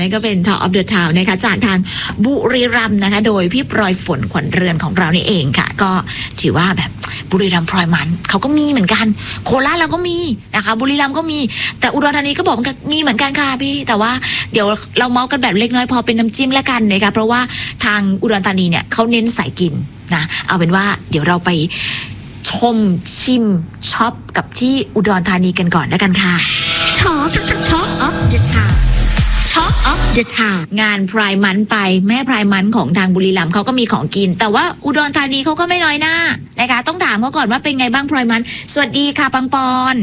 นั่นก็เป็น Talk of the Town นะคะจากทางบุรีรัมย์นะคะโดยพี่ปลอยฝนขวัญเรือนของเรานี่เองค่ะก็ถือว่าแบบบุรีรัมย์พลอยมันเขาก็มีเหมือนกันโคราชเราก็มีนะคะบุรีรัมย์ก็มีแต่อุดรธานีก็บอกมีเหมือนกันค่ะพี่แต่ว่าเดี๋ยวเราเมาส์กันแบบเล็กน้อยพอเป็นน้ำจิ้มแล้วกันนะคะเพราะว่าทางอุดรธานีเนี่ยเขาเน้นสายกินนะเอาเป็นว่าเดี๋ยวเราไปชมชิมช็อปกับที่อุดรธานีกันก่อนแล้วกันค่ะTalk of the Town Talk of the Town งานพรายมันไปแม่พรายมันของทางบุรีรัมย์เขาก็มีของกินแต่ว่าอุดรธานีเขาก็ไม่น้อยหน้านะคะต้องถามเขาก่อนว่าเป็นไงบ้างพรายมันสวัสดีค่ะปังปอน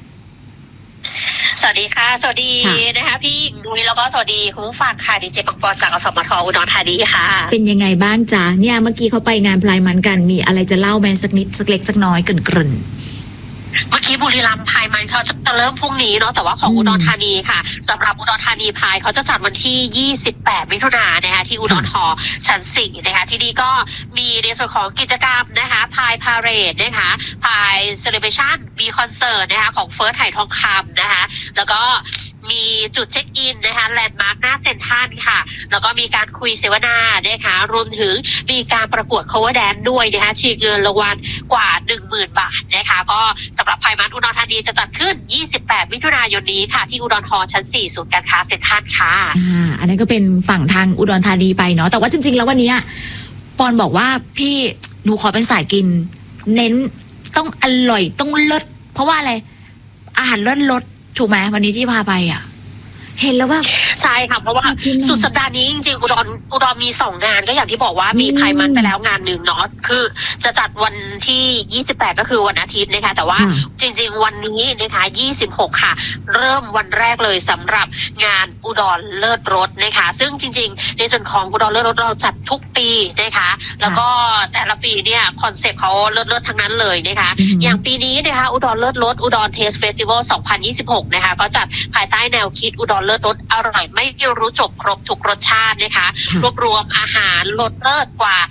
สวัสดีค่ะสวัสดีนะคะพี่นุ้ยแล้วก็สวัสดีคุณผู้ฟังค่ะดีเจปังปอนจากอสมทอุดรธานีค่ะเป็นยังไงบ้างจ๊ะเนี่ยเมื่อกี้เขาไปงานพรายมันกันมีอะไรจะเล่าไหมสักนิดสักเล็กสักน้อยเกริ่นเมื่อกี้บุรีรัมย์พายมันเขาจะเริ่มพรุ่งนี้เนาะแต่ว่าของอุดรธานีค่ะสำหรับอุดรธานีพายเขาจะจัดวันที่28มิถุนายนนะคะที่อุดรฮอลล์ชั้น4นะคะที่นี่ก็มีในส่วนของกิจกรรมนะคะพายพาเรดนะคะพายเซเลบเรชั่นมีคอนเสิร์ตนะคะของเฟิร์สไหทองคำนะคะแล้วก็มีจุดเช็คอินนะคะแลนด์มาร์คหน้าเซ็นทรัลค่ะแล้วก็มีการคุยเสวนานะคะรวมถึงมีการประกวด cover dance ด้วยนะคะชิงเงินรางวัลกว่า 10,000 บาทนะคะก็สำหรับพายมันอุดรธานีจะจัดขึ้น28มิถุนายนนี้ค่ะที่อุดรฮอลล์ชั้น4ศูนย์การค้าเซ็นทรัลค่ะอันนั้นก็เป็นฝั่งทางอุดรธานีไปเนาะแต่ว่าจริงๆแล้ววันนี้ปอนบอกว่าพี่หนูขอเป็นสายกินเน้นต้องอร่อยต้องเลิศเพราะว่าอะไรอาหารเลิศรสถูกไหมวันนี้ที่พาไปเห็นแล้วว่าใช่ค่ะเพราะว่าสุดสัปดาห์นี้จริงๆอุดรมี2 งานก็อย่างที่บอกว่ามีพายมันไปแล้วงานหนึ่งเนาะคือจะจัดวันที่28ก็คือวันอาทิตย์นะคะแต่ว่าจริงๆวันนี้นะคะ26ค่ะเริ่มวันแรกเลยสำหรับงานอุดรเลิศรสนะคะซึ่งจริงๆในส่วนของอุดรเลิศรสเราจัดทุกปีนะคะแล้วก็แต่ละปีเนี่ยคอนเซ็ปต์เขาเลิศทั้งนั้นเลยนะคะอย่างปีนี้นะคะอุดรเลิศรสอุดรเทสเฟสติวัล2026นะคะก็จัดภายใต้แนวคิดอุดรเลิศรสอร่อยไม่รู้จบครบทุกรสชาตินะคะรวบรวมอาหารรสเลิศกว่า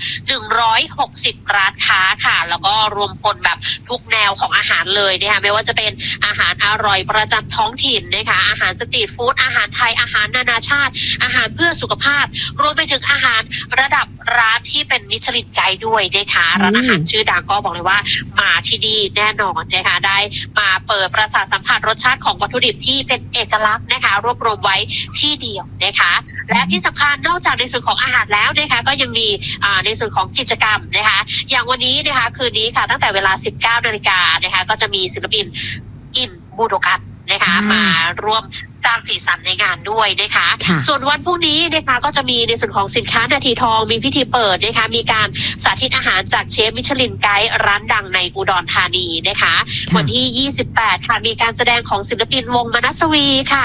160ร้านค้าค่ะแล้วก็รวมพลแบบทุกแนวของอาหารเลยนะคะไม่ว่าจะเป็นอาหารอร่อยประจำท้องถิ่นนะคะอาหารสตรีทฟู้ดอาหารไทยอาหารนานาชาติอาหารเพื่อสุขภาพรวมไปถึงอาหารระดับร้านที่เป็นมิชลินไกด์ด้วยนะคะร้านอาหารชื่อดังก็บอกเลยว่ามาที่นี่แน่นอนนะคะได้มาเปิดประสาทสัมผัสรสชาติของวัตถุดิบที่เป็นเอกลักษณ์นะคะรวบรวมไว้ที่เดียวนะคะและที่สำคัญนอกจากในส่วนของอาหารแล้วนะคะก็ยังมีในส่วนของกิจกรรมนะคะอย่างวันนี้นะคะคืนนี้ค่ะตั้งแต่เวลา 19 นาฬิกานะคะก็จะมีศิลปินอินบูโดกันนะคะมาร่วมสร้างสีสันในงานด้วยนะคะส่วนวันพรุ่งนี้นะคะก็จะมีในส่วนของสินค้านาทีทองมีพิธีเปิดนะคะมีการสาธิตอาหารจากเชฟมิชลินไกด์ร้านดังในอุดรธานีนะคะวันที่28ค่ะมีการแสดงของศิลปินวงมนัสวีค่ะ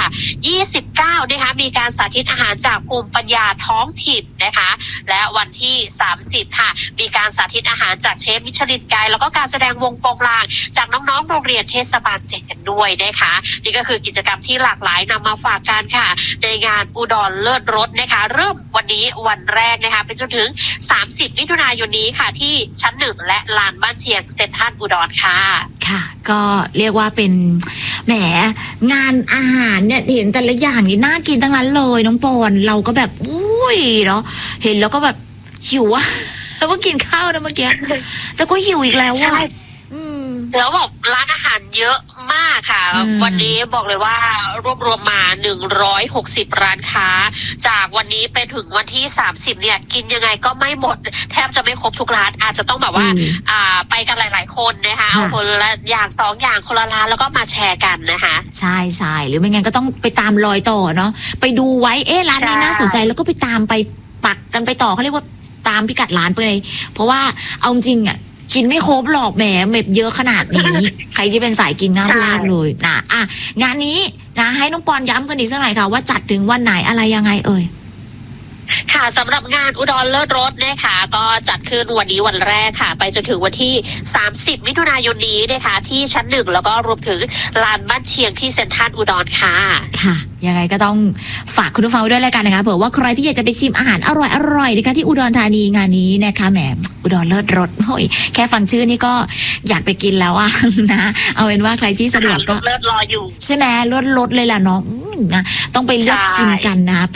29นะคะมีการสาธิตอาหารจากภูมิปัญญาท้องถิ่นนะคะและวันที่30ค่ะมีการสาธิตอาหารจากเชฟมิชลินไกด์แล้วก็การแสดงวงโปงลางจากน้องๆโรงเรียนเทศบาล7กันด้วยนะคะนี่ก็คือกิจกรรมที่หลากหลายนำมาฝากกันค่ะในงานอุดรเลิศรสนะคะเริ่มวันนี้วันแรกนะคะเป็นจนถึง30มิถุนายนนี้ค่ะที่ชั้น1และลานบ้านเชียงเซ็นทรัลอุดรค่ะค่ะก็เรียกว่าเป็นแหมงานอาหารเนี่ยเห็นแต่ละอย่างนี่น่ากินทั้งนั้นเลยน้องปอนเราก็แบบอุ้ยเนาะเห็นแล้วก็แบบหิวอะแล้วก็กินข้าวนะเมื่อกี้แต่ก็หิวอีกแล้วว่ะแล้วบอกร้านอาหารเยอะมากค่ะวันนี้บอกเลยว่ารวบรวมมา160ร้านค้าจากวันนี้ไปถึงวันที่30เนี่ยกินยังไงก็ไม่หมดแทบจะไม่ครบทุกร้านอาจจะต้องแบบว่าไปกันหลายๆคนนะคะเอาคนละอย่าง2อย่างคนละร้านแล้วก็มาแชร์กันนะคะใช่หรือไม่งั้นก็ต้องไปตามรอยต่อเนาะไปดูไว้ร้านนี้น่าสนใจแล้วก็ไปตามไปปักกันไปต่อเขาเรียกว่าตามพิกัดร้านไปเลยเพราะว่าเอาจริงกินไม่ครบหรอกแหมเม็ดเยอะขนาดนี้ ใครที่เป็นสายกินห้ามพลาดเลยนะงานนี้นะให้น้องปอนย้ำกันอีกสักหน่อยค่ะว่าจัดถึงวันไหนอะไรยังไงค่ะสำหรับงานอุดรเลิศรสนะคะก็จัดขึ้นวันนี้วันแรกค่ะไปจนถึงวันที่30มิถุนายนนี้นะคะที่ชั้น1แล้วก็รวมถึงลานบ้านเชียงที่เซ็นทรัลอุดรค่ะยังไงก็ต้องฝากคุณผู้ฟังด้วยแล้วกันนะคะเผื่อว่าใครที่อยากจะไปชิมอาหารอร่อยๆนะคะที่อุดรธานีงานนี้นะคะแหมอุดรเลิศรสโอ้ยแค่ฟังชื่อนี่ก็อยากไปกินแล้วนะเอาเป็นว่าใครที่สะดวกก็เลิศรออยู่ใช่ไหมเลิศรสเลยล่ะน้องนะต้องไปเลือกชิมกันนะ